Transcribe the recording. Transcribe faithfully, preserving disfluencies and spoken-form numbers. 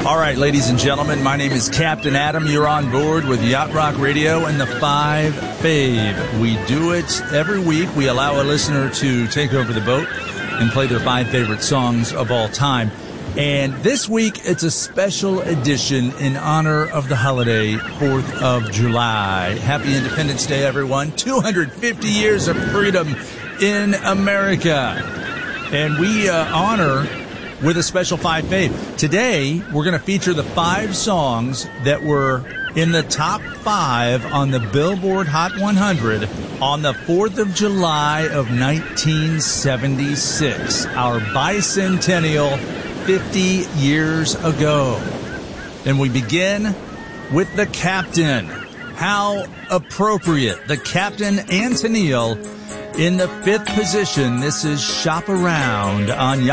All right, ladies and gentlemen, my name is Captain Adam. You're on board with Yacht Rock Radio and the Five Fave. We do it every week. We allow a listener to take over the boat and play their five favorite songs of all time. And this week, it's a special edition in honor of the holiday, fourth of July. Happy Independence Day, everyone. two hundred fifty years of freedom in America. And we uh, honor with a special Five Fave. Today, we're going to feature the five songs that were in the top five on the Billboard Hot one hundred on the fourth of July of nineteen seventy-six, our bicentennial, fifty years ago. And we begin with the Captain. How appropriate. The Captain and Tennille in the fifth position. This is Shop Around on